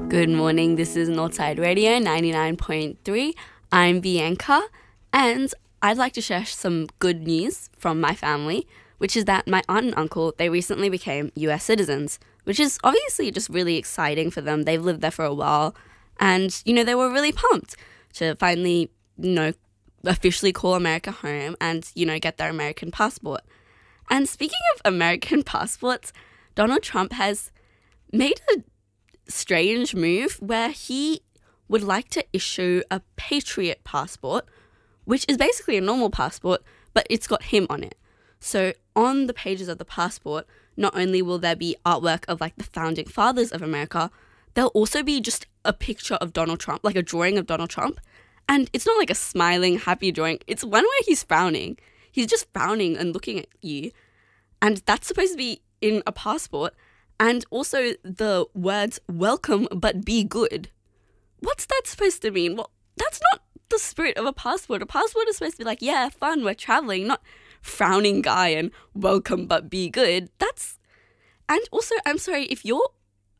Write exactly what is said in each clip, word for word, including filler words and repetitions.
Good morning, this is Northside Radio ninety-nine point three. I'm Bianca, and I'd like to share some good news from my family, which is that my aunt and uncle, they recently became U S citizens, which is obviously just really exciting for them. They've lived there for a while, and, you know, they were really pumped to finally, you know, officially call America home and, you know, get their American passport. And speaking of American passports, Donald Trump has made a strange move where he would like to issue a Patriot passport, which is basically a normal passport, but it's got him on it. So on the pages of the passport, not only will there be artwork of like the founding fathers of America, there'll also be just a picture of Donald Trump, like a drawing of Donald Trump. And it's not like a smiling, happy drawing. It's one where he's frowning. He's just frowning and looking at you. And that's supposed to be in a passport. And also the words, welcome but be good. What's that supposed to mean? Well, that's not the spirit of a passport. A passport is supposed to be like, yeah, fun, we're traveling, not frowning guy and welcome but be good. That's, and also, I'm sorry, if you're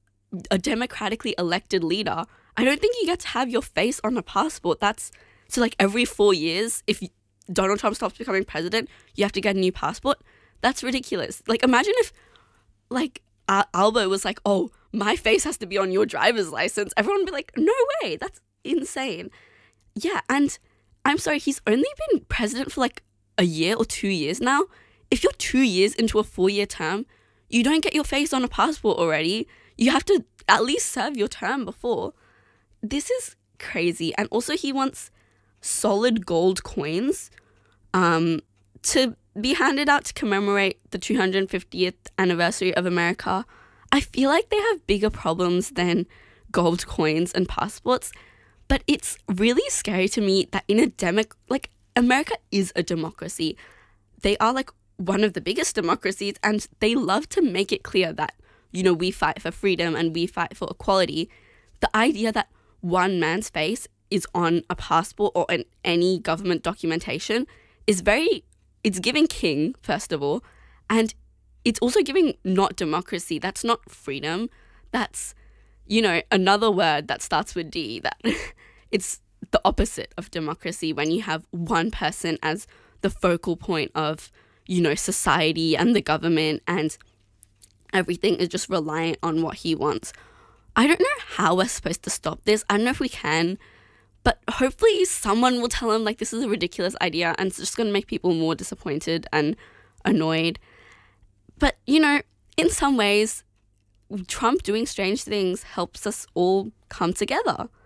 a democratically elected leader, I don't think you get to have your face on a passport. That's, so like every four years, if Donald Trump stops becoming president, you have to get a new passport. That's ridiculous. Like, imagine if, like, Uh, Albo was like, oh, my face has to be on your driver's license. Everyone would be like, no way, that's insane. Yeah, and I'm sorry, he's only been president for like a year or two years now. If you're two years into a four-year term, you don't get your face on a passport already. You have to at least serve your term before. This is crazy. And also he wants solid gold coins um, to be handed out to commemorate the two hundred fiftieth anniversary of America. I feel like they have bigger problems than gold coins and passports, but it's really scary to me that in a demo- like America is a democracy. They are like one of the biggest democracies, and they love to make it clear that, you know, we fight for freedom and we fight for equality. The idea that one man's face is on a passport or in any government documentation is very It's giving king, first of all, and it's also giving not democracy. That's not freedom. That's, you know, another word that starts with D. That it's the opposite of democracy when you have one person as the focal point of, you know, society and the government, and everything is just reliant on what he wants. I don't know how we're supposed to stop this. I don't know if we can. But hopefully someone will tell him, like, this is a ridiculous idea and it's just going to make people more disappointed and annoyed. But, you know, in some ways, Trump doing strange things helps us all come together.